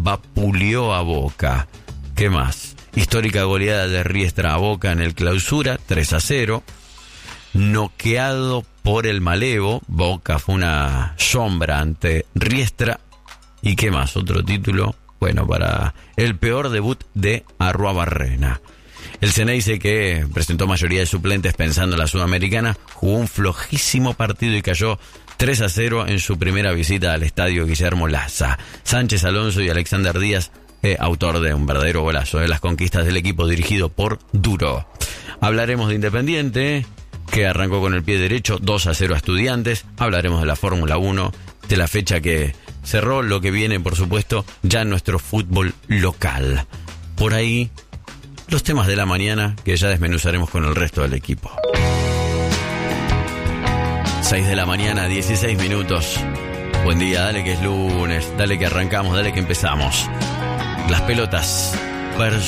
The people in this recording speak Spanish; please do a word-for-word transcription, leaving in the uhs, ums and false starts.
vapuleó a Boca. ¿Qué más? Histórica goleada de Riestra a Boca en el Clausura, tres a cero. Noqueado por el Malevo, Boca fue una sombra ante Riestra. ¿Y qué más? Otro título, bueno, para el peor debut de Arruabarrena. El Ceneice, que presentó mayoría de suplentes pensando en la Sudamericana, jugó un flojísimo partido y cayó tres a cero en su primera visita al estadio Guillermo Laza. Sánchez Alonso y Alexander Díaz, eh, autor de un verdadero golazo de las conquistas del equipo dirigido por Duro. Hablaremos de Independiente, que arrancó con el pie derecho, dos a cero a Estudiantes. Hablaremos de la Fórmula uno, de la fecha que cerró, lo que viene, por supuesto, ya en nuestro fútbol local. Por ahí, los temas de la mañana que ya desmenuzaremos con el resto del equipo. seis de la mañana, dieciséis minutos. Buen día, dale que es lunes, dale que arrancamos, dale que empezamos. Las pelotas.